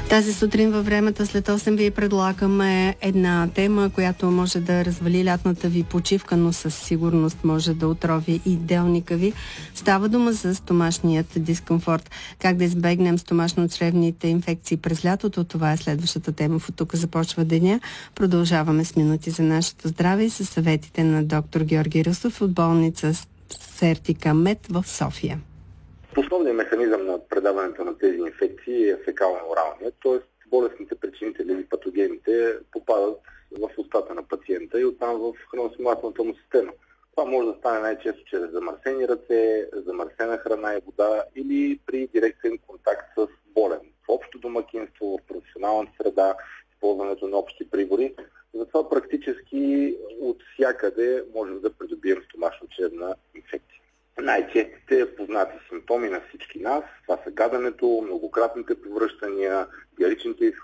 Тази сутрин във времето след 8 ви предлагаме една тема, която може да развали лятната ви почивка, но със сигурност може да отрови и делника ви. Става дума за стомашният дискомфорт. Как да избегнем стомашно-чревните инфекции през лятото? Това е следващата тема. От тук започва деня. Продължаваме с минути за нашето здраве и със съветите на доктор Георги Русов от болница Сертика Мед в София. Основният механизъм на предаването на тези инфекции е фекално-оралният, т.е. болестните причинители или патогените попадат в устата на пациента и оттам в храносмилателната му система. Това може да стане най-често чрез замърсени ръце, замърсена храна и вода или при директен контакт с болен. В общо домакинство, в професионалната среда, използването на общи прибори. Затова практически от всякъде можем да придобием стомашно-чревна инфекция. Най-честите познати симптоми на всички нас, това са гаденето, многократните повръщания, диаричните